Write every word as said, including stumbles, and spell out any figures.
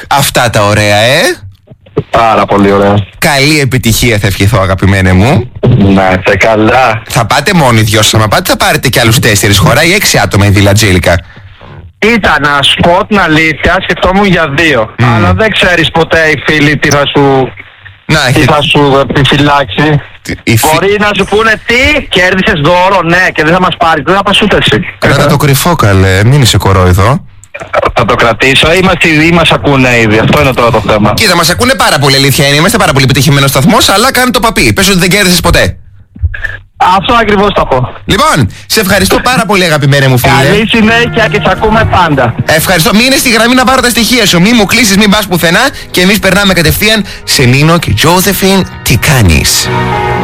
Αυτά τα ωραία, ε. Πάρα πολύ ωραία. Καλή επιτυχία θα ευχηθώ, αγαπημένε μου. Να είστε καλά. Θα πάτε μόνοι δυο σας, άμα πάτε θα πάρετε κι άλλους τέσσερις. Χωράει έξι άτομα η Βίλα Αντζέλικα. Ήταν να σου πω την αλήθεια, σκεφτόμουν για δύο. Mm. Αλλά δεν ξέρεις ποτέ οι φίλοι τι θα σου, να, τι θα σου επιφυλάξει. Η Μπορεί φι... να σου πούνε τι, κέρδισες δώρο, ναι, και δεν θα μας πάρεις, δεν θα πας ούτε εσύ. Κράτα το κρυφό, καλέ, μην είσαι κορόιδο. Θα το κρατήσω ή μας, ή μας ακούνε ήδη, αυτό είναι τώρα το θέμα. Κοίτα, μας ακούνε πάρα πολύ, αλήθεια είναι, είμαστε πάρα πολύ επιτυχημένος σταθμός, αλλά κάνει το παπί, πες ότι δεν κέρδισες ποτέ. Αυτό ακριβώς θα πω. Λοιπόν, σε ευχαριστώ πάρα πολύ, αγαπημένε μου φίλε. Καλή συνέχεια και σε ακούμε πάντα. Ευχαριστώ. Μείνε στη γραμμή να πάρω τα στοιχεία σου. Μην μου κλείσεις, μην πας πουθενά. Και εμείς περνάμε κατευθείαν σε Νίνο και Τζόζεφιν. Τι κάνεις?